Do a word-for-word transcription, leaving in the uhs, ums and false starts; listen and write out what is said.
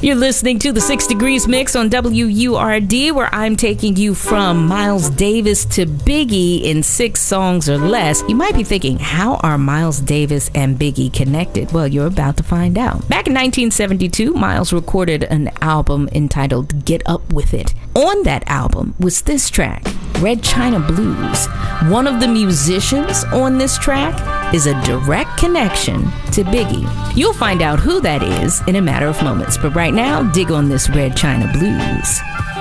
You're listening to the Six Degrees Mix on W U R D, where I'm taking you from Miles Davis to Biggie in six songs or less. You might be thinking, how are Miles Davis and Biggie connected? Well, you're about to find out. Back in nineteen seventy-two, Miles recorded an album entitled Get Up With It. On that album was this track, Red China Blues. One of the musicians on this track is a direct connection to Biggie. You'll find out who that is in a matter of moments, but right now, dig on this Red China Blues.